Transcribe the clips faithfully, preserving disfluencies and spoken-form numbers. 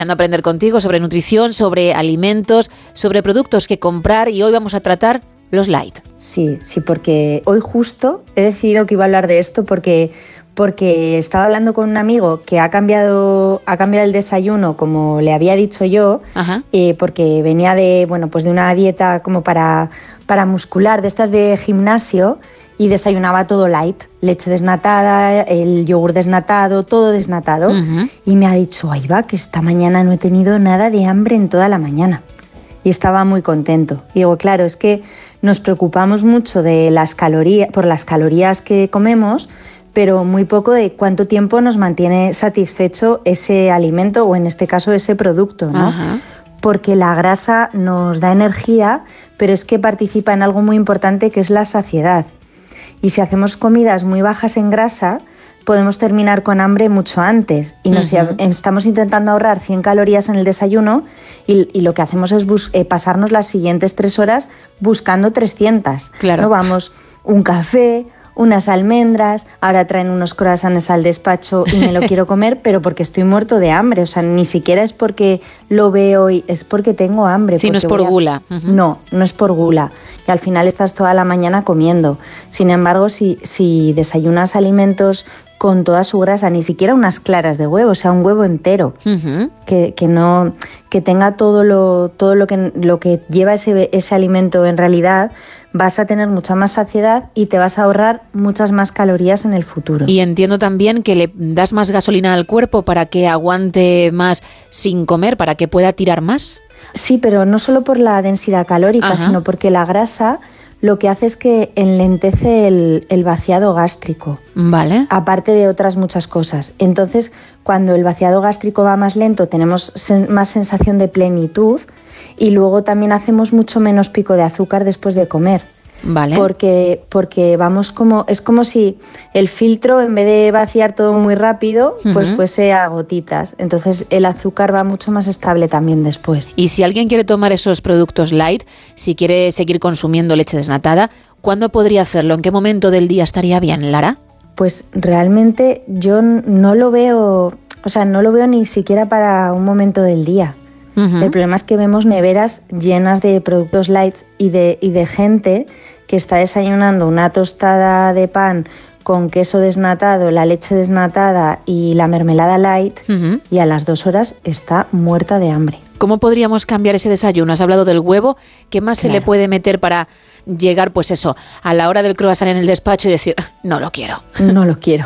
aprender contigo sobre nutrición, sobre alimentos, sobre productos que comprar, y hoy vamos a tratar los light. Sí, sí, porque hoy justo he decidido que iba a hablar de esto porque, porque estaba hablando con un amigo que ha cambiado, ha cambiado el desayuno, como le había dicho yo, eh, porque venía de, bueno, pues de una dieta como para, para muscular, de estas de gimnasio, y desayunaba todo light, leche desnatada, el yogur desnatado, todo desnatado. Uh-huh. Y me ha dicho, ahí va, que esta mañana no he tenido nada de hambre en toda la mañana. Y estaba muy contento. Y digo, claro, es que nos preocupamos mucho de las calorías, por las calorías que comemos, pero muy poco de cuánto tiempo nos mantiene satisfecho ese alimento, o en este caso ese producto, ¿no? Uh-huh. Porque la grasa nos da energía, pero es que participa en algo muy importante, que es la saciedad. Y si hacemos comidas muy bajas en grasa, podemos terminar con hambre mucho antes. Y nos uh-huh. estamos intentando ahorrar cien calorías en el desayuno, y, y lo que hacemos es bus- eh, pasarnos las siguientes tres horas buscando trescientas. Claro. No vamos, un café, unas almendras, ahora traen unos croissants al despacho y me lo quiero comer, pero porque estoy muerto de hambre. O sea, ni siquiera es porque lo veo y es porque tengo hambre. Sí, no es por a... gula. Uh-huh. No, no es por gula. Y al final estás toda la mañana comiendo. Sin embargo, si, si desayunas alimentos con toda su grasa, ni siquiera unas claras de huevo, o sea, un huevo entero, uh-huh. que, que no, que tenga todo lo, todo lo que, lo que lleva ese, ese alimento en realidad, vas a tener mucha más saciedad y te vas a ahorrar muchas más calorías en el futuro. Y entiendo también que le das más gasolina al cuerpo para que aguante más sin comer, para que pueda tirar más. Sí, pero no solo por la densidad calórica, Ajá. sino porque la grasa lo que hace es que enlentece el, el vaciado gástrico. Vale. Aparte de otras muchas cosas. Entonces, cuando el vaciado gástrico va más lento, tenemos sen- más sensación de plenitud, y luego también hacemos mucho menos pico de azúcar después de comer. Vale. Porque, porque vamos como, es como si el filtro, en vez de vaciar todo muy rápido, uh-huh. pues fuese a gotitas. Entonces el azúcar va mucho más estable también después. Y si alguien quiere tomar esos productos light, si quiere seguir consumiendo leche desnatada, ¿cuándo podría hacerlo? ¿En qué momento del día estaría bien, Lara? Pues realmente yo no lo veo, o sea, no lo veo ni siquiera para un momento del día. Uh-huh. El problema es que vemos neveras llenas de productos light y de, y de gente que está desayunando una tostada de pan con queso desnatado, la leche desnatada y la mermelada light, uh-huh. y a las dos horas está muerta de hambre. ¿Cómo podríamos cambiar ese desayuno? Has hablado del huevo. ¿Qué más claro. se le puede meter para llegar, pues eso, a la hora del croissant en el despacho y decir, no lo quiero? No lo quiero.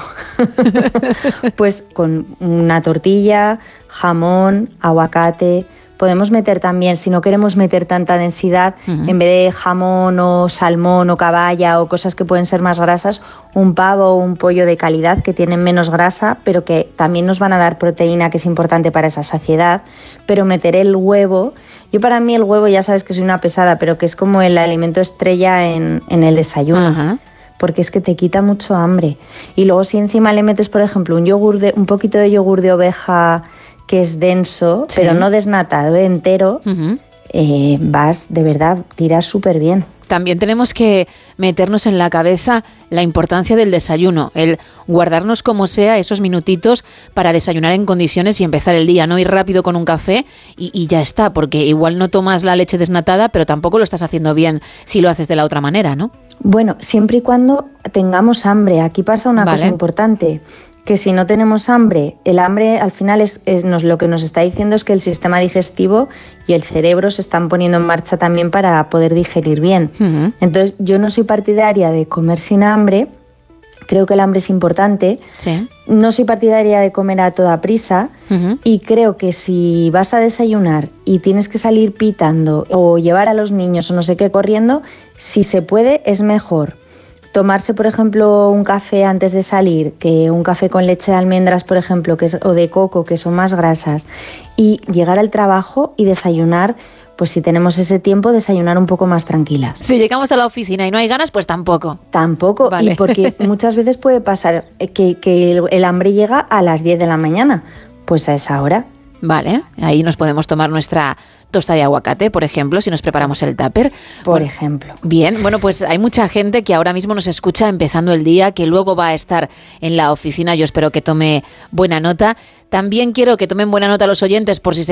Pues con una tortilla, jamón, aguacate. Podemos meter también, si no queremos meter tanta densidad, uh-huh. en vez de jamón o salmón o caballa o cosas que pueden ser más grasas, un pavo o un pollo de calidad que tienen menos grasa, pero que también nos van a dar proteína, que es importante para esa saciedad. Pero meter el huevo, yo para mí el huevo, ya sabes que soy una pesada, pero que es como el alimento estrella en, en el desayuno. Uh-huh. Porque es que te quita mucho hambre. Y luego si encima le metes, por ejemplo, un yogur de, un poquito de yogur de oveja que es denso, sí. pero no desnatado, entero, uh-huh. eh, vas, de verdad, tiras súper bien. También tenemos que meternos en la cabeza la importancia del desayuno, el guardarnos como sea esos minutitos para desayunar en condiciones y empezar el día, no ir rápido con un café y, y ya está, porque igual no tomas la leche desnatada, pero tampoco lo estás haciendo bien si lo haces de la otra manera, ¿no? Bueno, siempre y cuando tengamos hambre. Aquí pasa una vale. cosa importante, que si no tenemos hambre, el hambre al final es, es nos, lo que nos está diciendo es que el sistema digestivo y el cerebro se están poniendo en marcha también para poder digerir bien. Uh-huh. Entonces yo no soy partidaria de comer sin hambre, creo que el hambre es importante, sí. no soy partidaria de comer a toda prisa, uh-huh. y creo que si vas a desayunar y tienes que salir pitando o llevar a los niños o no sé qué corriendo, si se puede es mejor tomarse, por ejemplo, un café antes de salir, que un café con leche de almendras, por ejemplo, que es, o de coco, que son más grasas, y llegar al trabajo y desayunar, pues si tenemos ese tiempo, desayunar un poco más tranquilas. Si llegamos a la oficina y no hay ganas, pues tampoco. Tampoco, vale. Y porque muchas veces puede pasar que, que el, el hambre llega a las diez de la mañana, pues a esa hora. Vale, ahí nos podemos tomar nuestra tosta de aguacate, por ejemplo, si nos preparamos el tupper. Por bueno, ejemplo. Bien, bueno, pues hay mucha gente que ahora mismo nos escucha empezando el día, que luego va a estar en la oficina. Yo espero que tome buena nota. También quiero que tomen buena nota los oyentes por si se